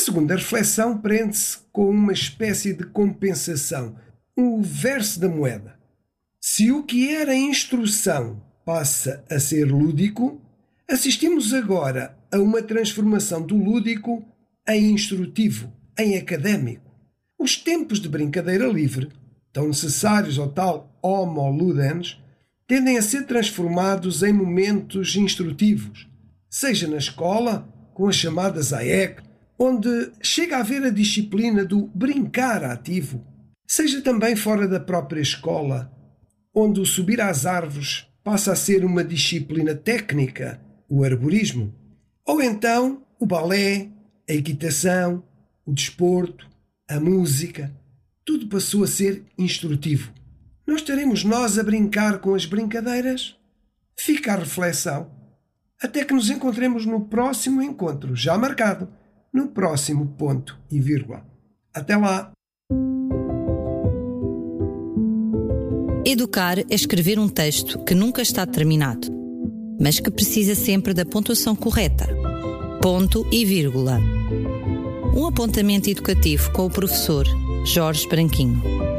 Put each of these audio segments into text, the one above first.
segunda reflexão prende-se com uma espécie de compensação, o verso da moeda. Se o que era instrução passa a ser lúdico, assistimos agora a uma transformação do lúdico em instrutivo, em académico. Os tempos de brincadeira livre, tão necessários ao tal homo ludens, tendem a ser transformados em momentos instrutivos, seja na escola, com as chamadas AEC, onde chega a haver a disciplina do brincar ativo, seja também fora da própria escola, onde o subir às árvores passa a ser uma disciplina técnica, o arborismo, ou então o balé, a equitação, o desporto, a música, tudo passou a ser instrutivo. Não estaremos nós a brincar com as brincadeiras? Fica a reflexão. Até que nos encontremos no próximo encontro, já marcado, no próximo ponto e vírgula. Até lá! Educar é escrever um texto que nunca está terminado, mas que precisa sempre da pontuação correta. Ponto e vírgula. Um apontamento educativo com o professor Jorge Branquinho.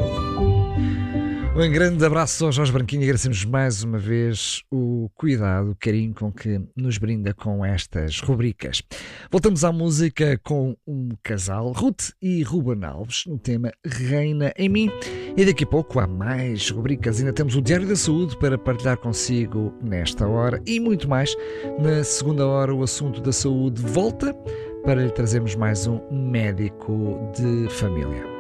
Um grande abraço ao Jorge Branquinho e agradecemos mais uma vez o cuidado, o carinho com que nos brinda com estas rubricas. Voltamos à música com um casal, Ruth e Ruben Alves, no tema Reina em Mim. E daqui a pouco há mais rubricas. Ainda temos o Diário da Saúde para partilhar consigo nesta hora e muito mais. Na segunda hora, o assunto da saúde volta para lhe trazermos mais um médico de família.